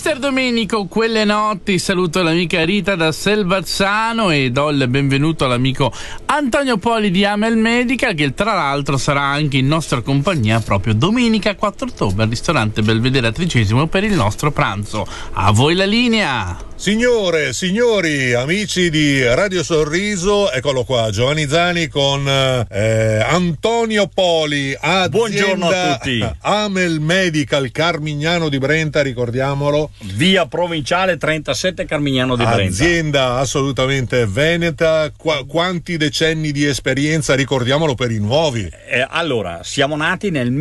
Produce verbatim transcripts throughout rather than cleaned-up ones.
mister Domenico, quelle notti. Saluto l'amica Rita da Selvazzano e do il benvenuto all'amico Antonio Poli di Amel Medical, che tra l'altro sarà anche in nostra compagnia proprio domenica quattro ottobre al ristorante Belvedere a Tricesimo per il nostro pranzo. A voi la linea. Signore, signori, amici di Radio Sorriso, eccolo qua, Giovanni Zani con eh, Antonio Poli, azienda buongiorno a tutti. Amel Medical, Carmignano di Brenta, ricordiamolo. Via Provinciale trentasette, Carmignano di Brenta. Azienda assolutamente veneta. Qu- quanti decenni di esperienza, ricordiamolo per i nuovi. Eh, allora, siamo nati nel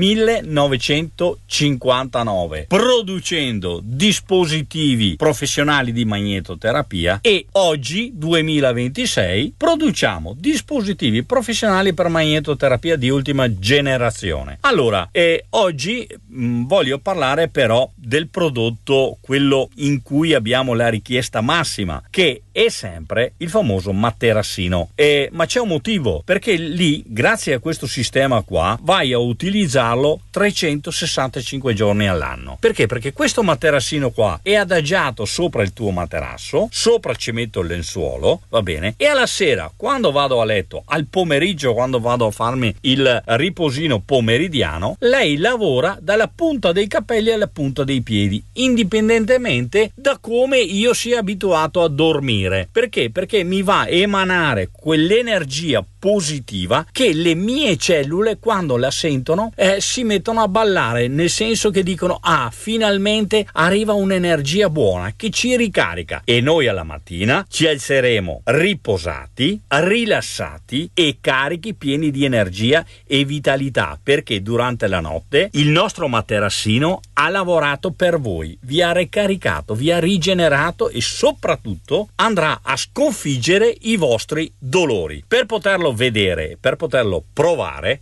millenovecentocinquantanove, producendo dispositivi professionali di magnetoterapia, e oggi duemilaventisei produciamo dispositivi professionali per magnetoterapia di ultima generazione. Allora, eh, oggi mh, voglio parlare però del prodotto, quello in cui abbiamo la richiesta massima, che è sempre il famoso materassino. Eh, ma c'è un motivo, perché lì, grazie a questo sistema qua, vai a utilizzarlo trecentosessantacinque giorni all'anno. Perché? Perché questo materassino qua è adagiato sopra il tuo materasso, sopra ci metto il lenzuolo, va bene, e alla sera, quando vado a letto, al pomeriggio, quando vado a farmi il riposino pomeridiano, lei lavora dalla punta dei capelli alla punta dei piedi, indipendentemente da come io sia abituato a dormire. Perché? Perché mi va a emanare quell'energia positiva che le mie cellule, quando la sentono, eh, si mettono a ballare, nel senso che dicono: ah, finalmente arriva un'energia buona che ci ricarica, e noi alla mattina ci alzeremo riposati, rilassati e carichi, pieni di energia e vitalità, perché durante la notte il nostro materassino ha lavorato per voi, vi ha ricaricato, vi ha rigenerato e soprattutto andrà a sconfiggere i vostri dolori. Per poterlo vedere, per poterlo provare,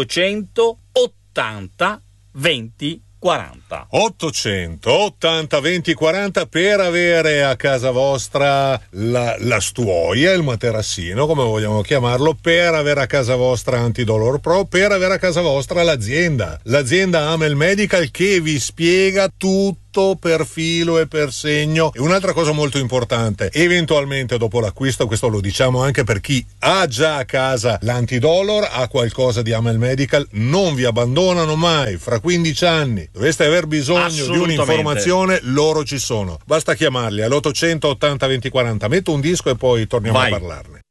ottocentottanta venti quaranta ottocentottanta venti quaranta per avere a casa vostra la, la stuoia, il materassino, come vogliamo chiamarlo, per avere a casa vostra Antidolor Pro, per avere a casa vostra l'azienda, l'azienda Amel Medical, che vi spiega tutto per filo e per segno. E un'altra cosa molto importante, eventualmente dopo l'acquisto, questo lo diciamo anche per chi ha già a casa l'Antidolor, ha qualcosa di Amel Medical, non vi abbandonano mai. Fra quindici anni doveste aver bisogno di un'informazione, loro ci sono, basta chiamarli all'ottocentottanta venti quaranta. Metto un disco e poi torniamo Vai. a parlarne.